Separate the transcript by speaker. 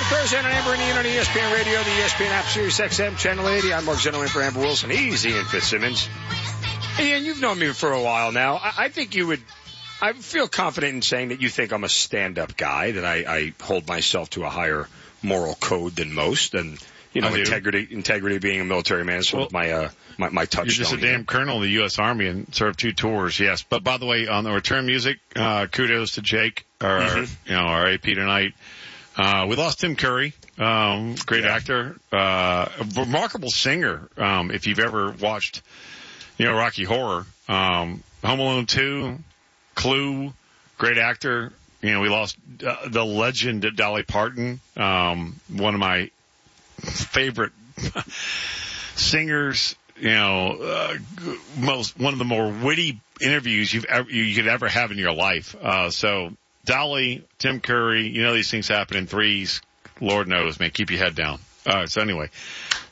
Speaker 1: Thursday on Amber and Ian on ESPN Radio, the ESPN app, Sirius XM, Channel 80. I'm Mark Gentleman for Amber Wilson. He's Ian Fitzsimmons. Ian, you've known me for a while now. I think you would, I feel confident in saying that you think I'm a stand-up guy, that I hold myself to a higher moral code than most, and, you know, integrity being a military man is sort of my touchstone.
Speaker 2: You're just a damn colonel of the U.S. Army and served 2 tours, yes. But by the way, on the return music, kudos to Jake, our AP tonight. We lost Tim Curry, great actor, remarkable singer. If you've ever watched, Rocky Horror, Home Alone 2, Clue, great actor. We lost the legend Dolly Parton, one of my favorite singers. One of the more witty interviews you could ever have in your life. So Dolly, Tim Curry, these things happen in threes. Lord knows, man, keep your head down. So anyway,